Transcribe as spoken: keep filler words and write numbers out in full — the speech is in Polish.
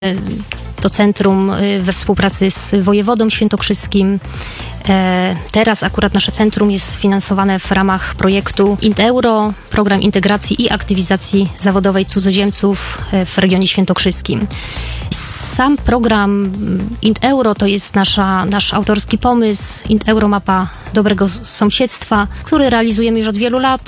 to centrum we współpracy z wojewodą świętokrzyskim. Teraz akurat nasze centrum jest finansowane w ramach projektu IntEuro, program integracji i aktywizacji zawodowej cudzoziemców w regionie świętokrzyskim. Sam program IntEuro to jest nasza, nasz autorski pomysł. IntEuro, mapa dobrego sąsiedztwa, który realizujemy już od wielu lat